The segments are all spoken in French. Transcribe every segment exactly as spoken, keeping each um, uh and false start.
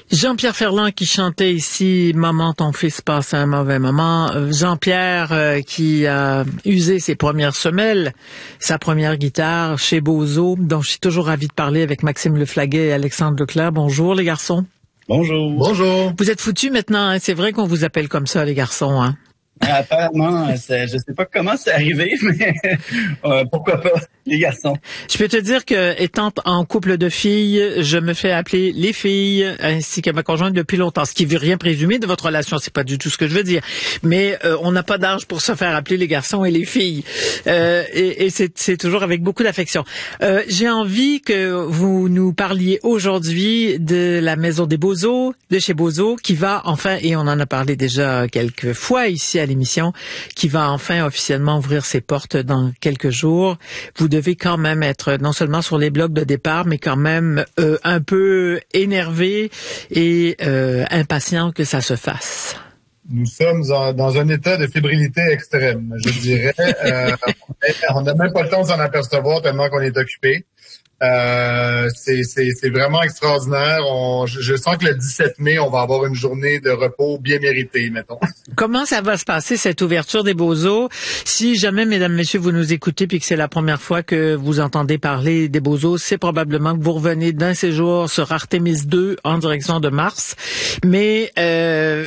Jean-Pierre Ferland qui chantait ici « Maman, ton fils passe un mauvais moment ». Jean-Pierre euh, qui a usé ses premières semelles, sa première guitare chez Bozo, dont je suis toujours ravie de parler avec Maxime Leflaguet et Alexandre Leclerc. Bonjour les garçons. Bonjour. Bonjour. Vous êtes foutus maintenant, hein? C'est vrai qu'on vous appelle comme ça les garçons, hein? Apparemment, je sais pas comment c'est arrivé, mais euh, pourquoi pas, les garçons. Je peux te dire que, étant en couple de filles, je me fais appeler les filles, ainsi que ma conjointe depuis longtemps. Ce qui veut rien présumer de votre relation, c'est pas du tout ce que je veux dire. Mais euh, on n'a pas d'âge pour se faire appeler les garçons et les filles. Euh, et et c'est, c'est toujours avec beaucoup d'affection. Euh, j'ai envie que vous nous parliez aujourd'hui de la Maison des Bozo, de chez Bozo, qui va enfin, et on en a parlé déjà quelques fois ici à l'émission, qui va enfin officiellement ouvrir ses portes dans quelques jours. Vous devez quand même être non seulement sur les blocs de départ, mais quand même euh, un peu énervé et euh, impatient que ça se fasse. Nous sommes en, dans un état de fébrilité extrême, je dirais. Euh, on n'a même pas le temps de s'en apercevoir tellement qu'on est occupé. Euh, c'est, c'est, c'est vraiment extraordinaire. On, je, je sens que le dix-sept mai, on va avoir une journée de repos bien méritée, mettons. Comment ça va se passer, cette ouverture des Beaux-Eaux? Si jamais, mesdames, messieurs, vous nous écoutez puis que c'est la première fois que vous entendez parler des Beaux-Eaux, c'est probablement que vous revenez d'un séjour sur Artemis deux en direction de Mars. Mais euh,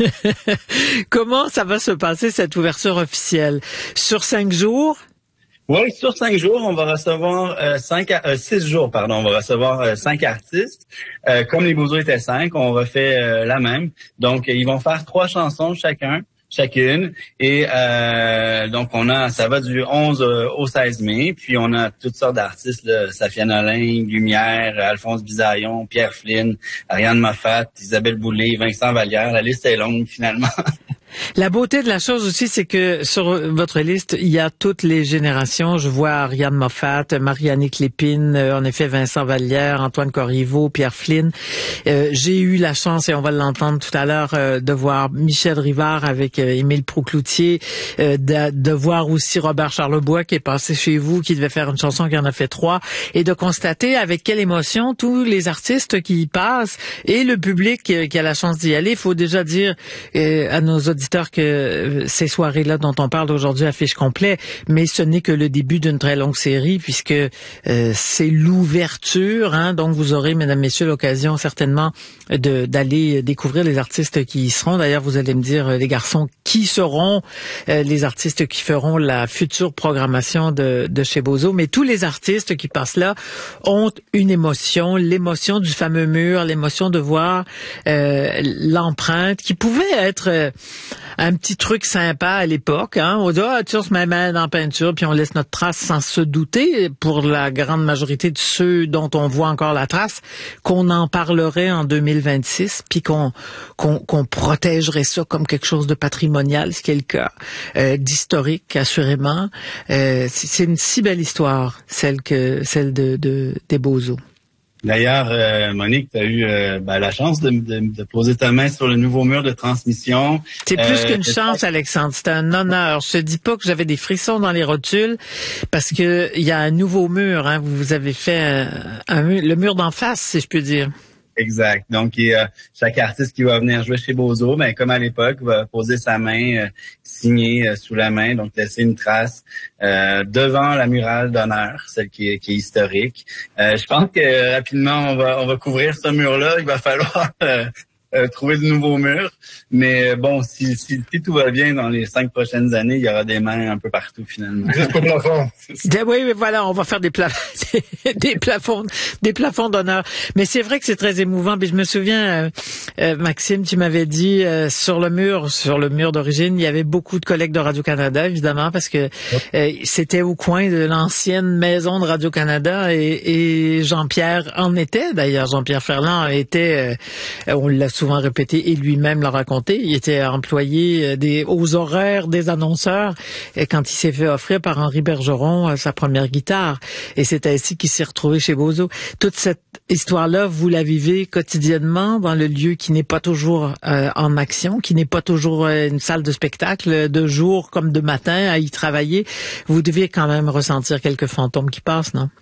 comment ça va se passer, cette ouverture officielle? Sur cinq jours? Oui, sur cinq jours, on va recevoir euh, cinq, euh, six jours, pardon, on va recevoir euh, cinq artistes. Euh, comme les Beaux-Eaux étaient cinq, on refait euh, la même. Donc, ils vont faire trois chansons chacun, chacune. Et euh, donc, on a, ça va du onze au seize mai. Puis, on a toutes sortes d'artistes, là, Safia Nolin, Lumière, Alphonse Bisaillon, Pierre Flynn, Ariane Moffat, Isabelle Boulay, Vincent Vallière. La liste est longue, finalement. La beauté de la chose aussi, c'est que sur votre liste, il y a toutes les générations. Je vois Ariane Moffat, Marie-Annick Lépine, en effet Vincent Vallière, Antoine Corriveau, Pierre Flynn. Euh, j'ai eu la chance, et on va l'entendre tout à l'heure, euh, de voir Michel Rivard avec euh, Émile Proucloutier, euh, de, de voir aussi Robert Charlebois qui est passé chez vous, qui devait faire une chanson, qui en a fait trois, et de constater avec quelle émotion tous les artistes qui y passent et le public euh, qui a la chance d'y aller. Il faut déjà dire euh, à nos auditeurs que ces soirées-là dont on parle aujourd'hui affichent complet, mais ce n'est que le début d'une très longue série puisque euh, c'est l'ouverture, hein, donc vous aurez, mesdames, messieurs, l'occasion certainement de d'aller découvrir les artistes qui y seront. D'ailleurs, vous allez me dire, les garçons, qui seront euh, les artistes qui feront la future programmation de, de chez Bozo, mais tous les artistes qui passent là ont une émotion, l'émotion du fameux mur, l'émotion de voir euh, l'empreinte qui pouvait être euh, un petit truc sympa à l'époque, hein. On dit, ah, tu on se met main dans la peinture, puis on laisse notre trace sans se douter, pour la grande majorité de ceux dont on voit encore la trace, qu'on en parlerait en deux mille vingt-six, puis qu'on, qu'on, qu'on protégerait ça comme quelque chose de patrimonial, ce qui est le cas, euh, d'historique, assurément. Euh, c'est, c'est une si belle histoire, celle que, celle de, de, des Beaux-Eaux. D'ailleurs, euh, Monique, tu as eu euh, ben, la chance de, de, de poser ta main sur le nouveau mur de transmission. C'est plus euh, qu'une chance, Alexandre. C'est un honneur. Je te dis pas que j'avais des frissons dans les rotules parce que il y a un nouveau mur. Hein. Vous avez fait un, un, le mur d'en face, si je peux dire. Exact. Donc, il, euh, chaque artiste qui va venir jouer chez Bozo, ben, comme à l'époque, va poser sa main, euh, signer euh, sous la main, donc laisser une trace euh, devant la murale d'honneur, celle qui est, qui est historique. Euh, je pense que euh, rapidement, on va, on va couvrir ce mur-là. Il va falloir euh, euh, trouver de nouveaux murs. Mais bon, si, si, si tout va bien dans les cinq prochaines années, il y aura des mains un peu partout finalement. Jusqu'au plafond. Oui, mais voilà, on va faire des, pla- des plafonds, des plafonds d'honneur. Mais c'est vrai que c'est très émouvant. Puis je me souviens, euh, euh, Maxime, tu m'avais dit euh, sur le mur, sur le mur d'origine, il y avait beaucoup de collègues de Radio-Canada, évidemment, parce que euh, c'était au coin de l'ancienne maison de Radio-Canada et, et Jean-Pierre en était. D'ailleurs, Jean-Pierre Ferland était, euh, on l'a souvent répété et lui-même l'a raconté, il était employé des, aux horaires des annonceurs et quand il s'est fait offrir par Henri Bergeron sa première guitare. Et c'est ainsi qu'il s'est retrouvé chez Bozo. Toute cette histoire-là, vous la vivez quotidiennement dans le lieu qui n'est pas toujours euh, en action, qui n'est pas toujours euh, une salle de spectacle, de jour comme de matin à y travailler. Vous deviez quand même ressentir quelques fantômes qui passent, non?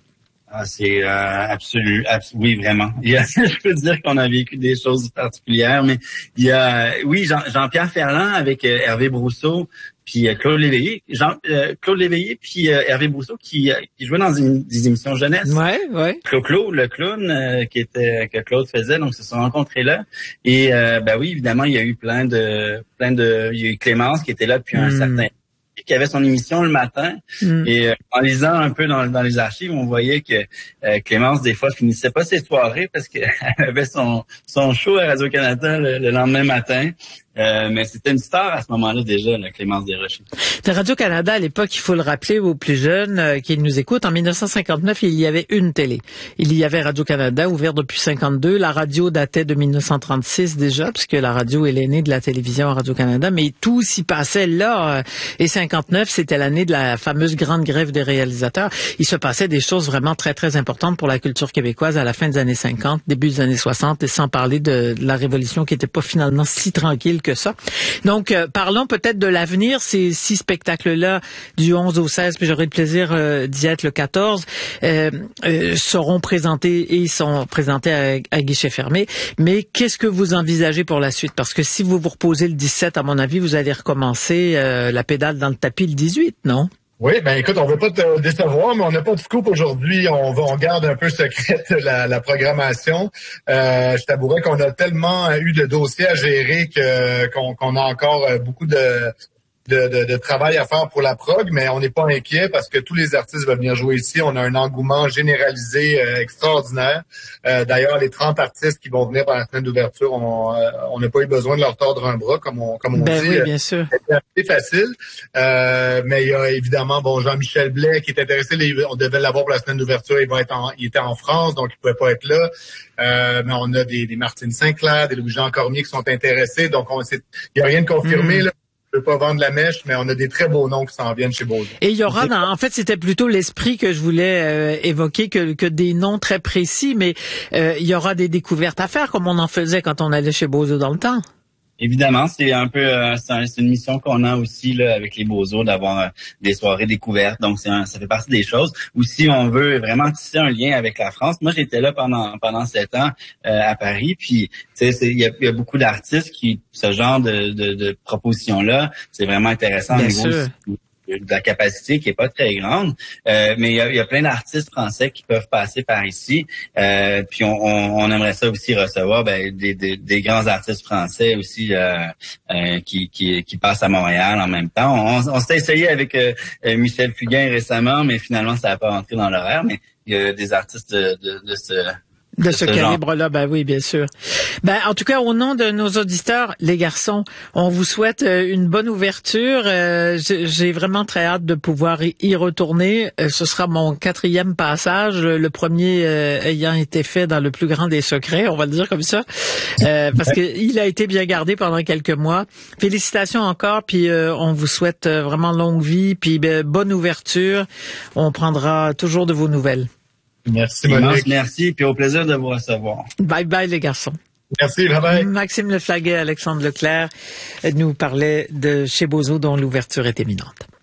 Ah, c'est euh, absolu, absolu, oui, vraiment. Il y a, je peux dire qu'on a vécu des choses particulières, mais il y a, oui, Jean, Jean-Pierre Ferland avec euh, Hervé Brousseau, puis euh, Claude Léveillé, Jean, euh, Claude Léveillé, puis euh, Hervé Brousseau qui, euh, qui jouaient dans une, des émissions jeunesse. Ouais, ouais. Clo-Clo, le clown euh, qui était que Claude faisait, donc ils se sont rencontrés là. Et euh, ben oui, évidemment, il y a eu plein de, plein de, il y a eu Clémence qui était là depuis mm. un certain temps, qui avait son émission le matin. Mm. Et euh, en lisant un peu dans, dans les archives, on voyait que euh, Clémence, des fois, finissait pas ses soirées parce qu'elle avait son, son show à Radio-Canada le, le lendemain matin. Euh, mais c'était une star à ce moment-là déjà, la Clémence Desrochers. De Radio-Canada, à l'époque, il faut le rappeler aux plus jeunes euh, qui nous écoutent, en dix-neuf cent cinquante-neuf, il y avait une télé. Il y avait Radio-Canada, ouvert depuis cinquante-deux. La radio datait de dix-neuf cent trente-six déjà, puisque la radio est l'aînée de la télévision à Radio-Canada, mais tout s'y passait là. Et cinquante-neuf, c'était l'année de la fameuse grande grève des réalisateurs. Il se passait des choses vraiment très, très importantes pour la culture québécoise à la fin des années cinquante, début des années soixante, et sans parler de, de la Révolution qui n'était pas finalement si tranquille que ça. Donc, euh, parlons peut-être de l'avenir. Ces six spectacles-là, du onze au seize, puis j'aurai le plaisir euh, d'y être le quatorze, euh, euh, seront présentés et sont présentés à, à guichet fermé. Mais qu'est-ce que vous envisagez pour la suite? Parce que si vous vous reposez le dix-sept, à mon avis, vous allez recommencer euh, la pédale dans le tapis le dix-huit, non? Oui, ben écoute, on veut pas te décevoir, mais on n'a pas de scoop aujourd'hui. On va, on garde un peu secrète la, la programmation. Euh, je t'avouerais qu'on a tellement eu de dossiers à gérer que qu'on, qu'on a encore beaucoup de De, de, de travail à faire pour la prog, mais on n'est pas inquiet parce que tous les artistes vont venir jouer ici. On a un engouement généralisé euh, extraordinaire. Euh, d'ailleurs, les trente artistes qui vont venir par la semaine d'ouverture, on euh, on n'a pas eu besoin de leur tordre un bras, comme on comme on ben dit. Oui, bien sûr. C'est facile. Euh, mais il y a évidemment bon Jean-Michel Blais qui est intéressé. On devait l'avoir pour la semaine d'ouverture. Il va être en, il était en France, donc il pouvait pas être là. Euh, mais on a des, des Martine Sinclair, des Louis-Jean Cormier qui sont intéressés. Donc on il y a rien de confirmé. Mm. Là. Je ne veux pas vendre la mèche, mais on a des très beaux noms qui s'en viennent chez Beaujon. Et il y aura, dans, en fait, c'était plutôt l'esprit que je voulais euh, évoquer que, que des noms très précis, mais euh, il y aura des découvertes à faire, comme on en faisait quand on allait chez Beaujon dans le temps. Évidemment, c'est un peu euh, c'est, un, c'est une mission qu'on a aussi là avec les Beaux-Os d'avoir euh, des soirées découvertes. Donc c'est un, ça fait partie des choses. Ou si on veut vraiment tisser un lien avec la France. Moi, j'étais là pendant pendant sept ans euh, à Paris. Puis tu sais, il y a, y a beaucoup d'artistes qui ce genre de, de, de propositions là, c'est vraiment intéressant. Bien au niveau sûr. Aussi de la capacité qui est pas très grande, euh, mais il y a, y a plein d'artistes français qui peuvent passer par ici. Euh, puis on, on, on aimerait ça aussi recevoir ben, des, des, des grands artistes français aussi euh, euh, qui, qui, qui passent à Montréal en même temps. On, on s'est essayé avec euh, Michel Fugain récemment, mais finalement ça n'a pas rentré dans l'horaire. Mais il y a des artistes de, de, de ce De ce, ce calibre-là, ben oui, bien sûr. Ben, en tout cas, au nom de nos auditeurs, les garçons, on vous souhaite une bonne ouverture. Euh, j'ai vraiment très hâte de pouvoir y retourner. Ce sera mon quatrième passage, le premier euh, ayant été fait dans le plus grand des secrets, on va le dire comme ça, euh, parce que il a été bien gardé pendant quelques mois. Félicitations encore, puis euh, on vous souhaite vraiment longue vie, puis ben, bonne ouverture. On prendra toujours de vos nouvelles. Merci, Monique. Merci, puis au plaisir de vous recevoir. Bye bye, les garçons. Merci, bye bye. Maxime Leflaguet, Alexandre Leclerc nous parlaient de chez Beaujon, dont l'ouverture est imminente.